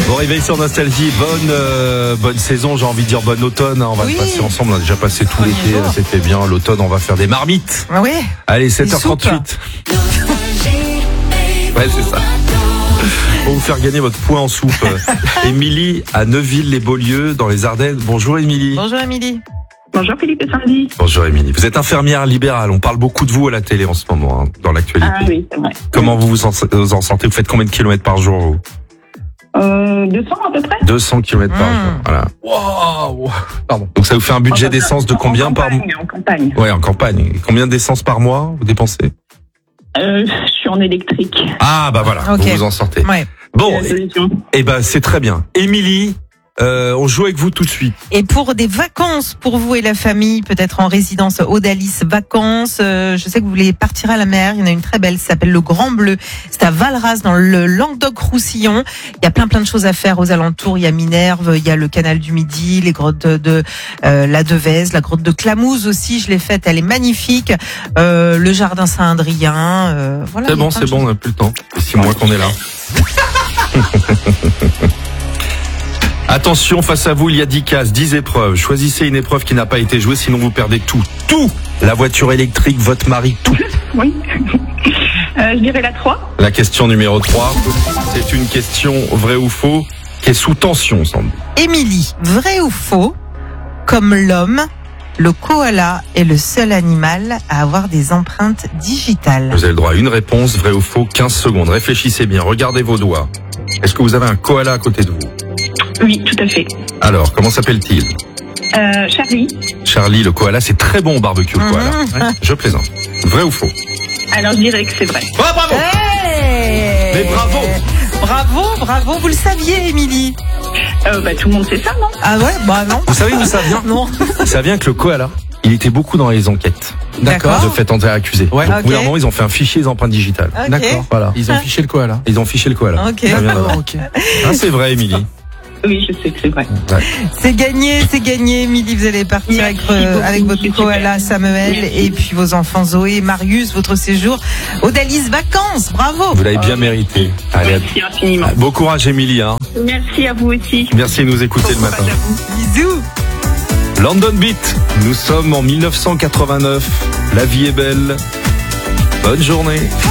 Bon réveil sur Nostalgie, bonne saison, j'ai envie de dire bonne automne, hein. On va le passer ensemble, on a déjà passé tout l'été, c'était bien, l'automne on va faire des marmites. Ah ouais. Allez, 7h38. Ouais, c'est ça. On va vous faire gagner votre point en soupe. Émilie à Neuville-les-Beaulieu dans les Ardennes. Bonjour Émilie. Bonjour Émilie. Bonjour Philippe et Sandy. Bonjour Émilie. Vous êtes infirmière libérale. On parle beaucoup de vous à la télé en ce moment, hein, dans l'actualité. Ah oui, c'est vrai. Comment vous en sentez? Vous faites combien de kilomètres par jour vous? 200 à peu près. 200 kilomètres par jour. Voilà. Wow. Pardon. Donc ça vous fait un budget d'essence de combien par mois? En campagne. Ouais, en campagne. Combien d'essence par mois vous dépensez? Je suis en électrique. Ah bah voilà, Okay. vous vous en sortez. Ouais. Bon, et ben c'est très bien. Émilie, on joue avec vous tout de suite. Et pour des vacances pour vous et la famille, peut-être en résidence Odalis Vacances, je sais que vous voulez partir à la mer, il y en a une très belle, ça s'appelle le Grand Bleu, c'est à Valras dans le Languedoc-Roussillon. Il y a plein de choses à faire aux alentours, il y a Minerve, il y a le canal du Midi, les grottes de la Devèze, la grotte de Clamouze aussi, je l'ai faite, elle est magnifique, le jardin Saint-Adrien, voilà. C'est bon, on n'a plus le temps. C'est 6 mois qu'on est là. Attention, face à vous, il y a 10 cases, 10 épreuves. Choisissez une épreuve qui n'a pas été jouée, sinon vous perdez tout. Tout! La voiture électrique, votre mari, tout. Oui. Je dirais la 3. La question numéro 3, c'est une question vrai ou faux qui est sous tension, semble. Émilie, vrai ou faux, comme l'homme, le koala est le seul animal à avoir des empreintes digitales? Vous avez le droit à une réponse, vrai ou faux, 15 secondes. Réfléchissez bien, regardez vos doigts. Est-ce que vous avez un koala à côté de vous? Oui, tout à fait. Alors, comment s'appelle-t-il? Charlie. Charlie, le koala, c'est très bon au barbecue, le koala. Ouais, je plaisante. Vrai ou faux? Alors je dirais que c'est vrai. Oh, bravo! Hey, Mais bravo, vous le saviez, Émilie? Tout le monde sait ça, non? Ah ouais, bah non. Vous savez d'où ça vient? Non. Ça vient que le koala, il était beaucoup dans les enquêtes. D'accord. De fait entrer accusé. Ouais. Donc, au bout d'un Ok. moment, ils ont fait un fichier des empreintes digitales. Ok. D'accord. Voilà. Ils ont fiché le koala. Ils ont fiché le koala. Ok. Ça vient là-bas. Ok. Ah, c'est vrai, Émilie. Oui, je sais que c'est vrai. Ouais. C'est gagné, Émilie. Vous allez partir Merci avec beaucoup, votre c'est koala super. Samuel Merci. et puis vos enfants Zoé et Marius, votre séjour Odalis Vacances. Bravo. Vous l'avez bien mérité. Allez, Merci infiniment. beau courage, Émilie. Hein. Merci à vous aussi. Merci de nous écouter le Bon matin. courage à vous. Bisous. London Beat. Nous sommes en 1989. La vie est belle. Bonne journée.